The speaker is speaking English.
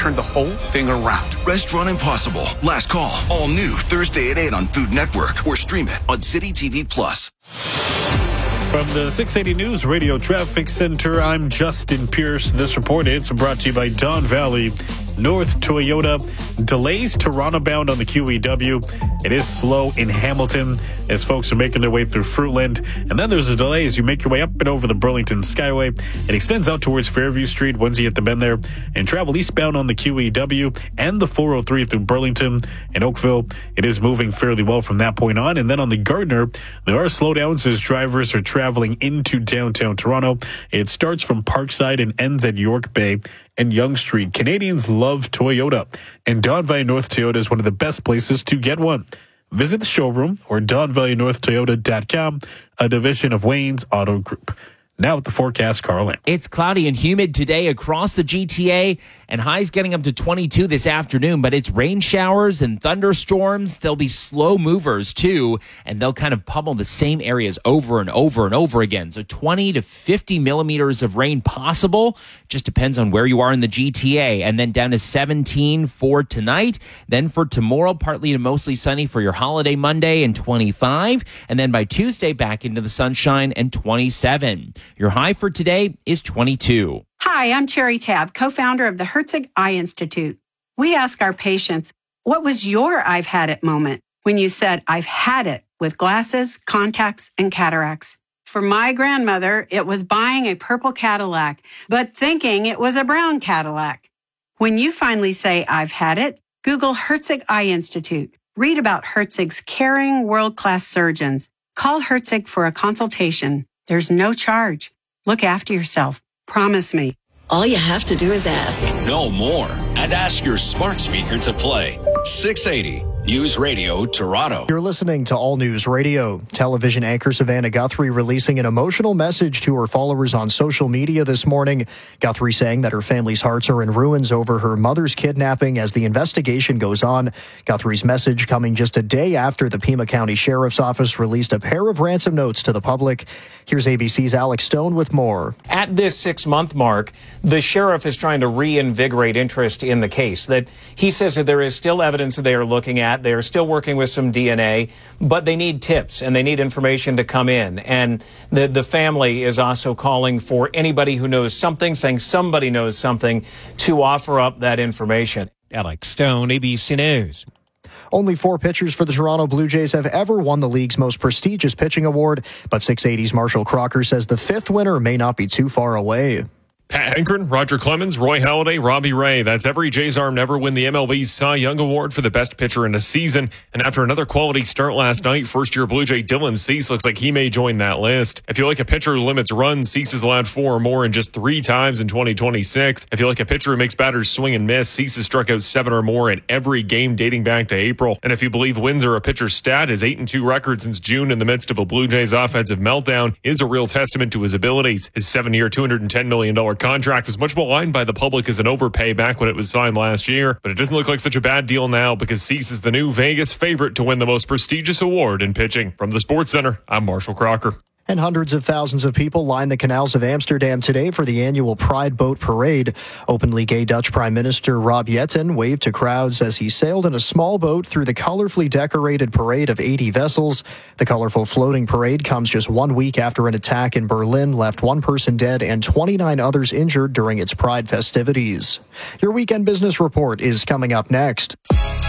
turn the whole thing around. Restaurant Impossible. Last call. All new Thursday at 8 on Food Network or stream it on City TV Plus. From the 680 News Radio Traffic Center, I'm Justin Pierce. This report is brought to you by Don Valley North Toyota. Delays Toronto bound on the QEW. It is slow in Hamilton as folks are making their way through Fruitland. And then there's a delay as you make your way up and over the Burlington Skyway. It extends out towards Fairview Street once you hit the bend there. And travel eastbound on the QEW and the 403 through Burlington and Oakville. It is moving fairly well from that point on. And then on the Gardner, there are slowdowns as drivers are traveling into downtown Toronto. It starts from Parkside and ends at York Bay and Yonge Street. Canadians love Toyota, and Don Valley North Toyota is one of the best places to get one. Visit the showroom or DonValleyNorthToyota.com, a division of Wayne's Auto Group. Now with the forecast, Carl. It's cloudy and humid today across the GTA, and highs getting up to 22 this afternoon, but it's rain showers and thunderstorms. They'll be slow movers too, and they'll kind of pummel the same areas over and over and over again. So 20 to 50 millimeters of rain possible. Just depends on where you are in the GTA. And then down to 17 for tonight. Then for tomorrow, partly to mostly sunny for your holiday Monday and 25. And then by Tuesday, back into the sunshine and 27. Your high for today is 22. Hi, I'm Cherry Tabb, co-founder of the Herzig Eye Institute. We ask our patients, what was your I've had it moment when you said, I've had it with glasses, contacts, and cataracts? For my grandmother, it was buying a purple Cadillac, but thinking it was a brown Cadillac. When you finally say, I've had it, Google Herzig Eye Institute. Read about Herzig's caring, world-class surgeons. Call Herzig for a consultation. There's no charge. Look after yourself. Promise me. All you have to do is ask. No more. And ask your smart speaker to play 680 News Radio Toronto. You're listening to All News Radio. Television anchor Savannah Guthrie releasing an emotional message to her followers on social media this morning. Guthrie saying that her family's hearts are in ruins over her mother's kidnapping as the investigation goes on. Guthrie's message coming just a day after the Pima County Sheriff's Office released a pair of ransom notes to the public. Here's ABC's Alex Stone with more. At this 6-month mark, the sheriff is trying to reinvigorate interest in the case. That he says that there is still evidence that they are looking at. They are still working with some DNA, but they need tips and they need information to come in. And the family is also calling for anybody who knows something, saying somebody knows something, to offer up that information. Alex Stone, ABC News. Only 4 pitchers for the Toronto Blue Jays have ever won the league's most prestigious pitching award, but 680's Marshall Crocker says the 5th winner may not be too far away. Pat Henkren, Roger Clemens, Roy Halladay, Robbie Ray. That's every Jays arm never win the MLB's Cy Young Award for the best pitcher in a season. And after another quality start last night, first-year Blue Jay Dylan Cease looks like he may join that list. If you like a pitcher who limits runs, Cease has allowed 4 or more in just 3 times in 2026. If you like a pitcher who makes batters swing and miss, Cease has struck out 7 or more in every game dating back to April. And if you believe wins are a pitcher's stat, his 8-2 record since June in the midst of a Blue Jays offensive meltdown is a real testament to his abilities. His 7-year, $210 million contract was much maligned by the public as an overpay back when it was signed last year, but it doesn't look like such a bad deal now because Cease is the new Vegas favorite to win the most prestigious award in pitching. From the Sports Center, I'm Marshall Crocker. And hundreds of thousands of people line the canals of Amsterdam today for the annual Pride Boat Parade. Openly gay Dutch Prime Minister Rob Jetten waved to crowds as he sailed in a small boat through the colorfully decorated parade of 80 vessels. The colorful floating parade comes just 1 week after an attack in Berlin left 1 person dead and 29 others injured during its Pride festivities. Your weekend business report is coming up next.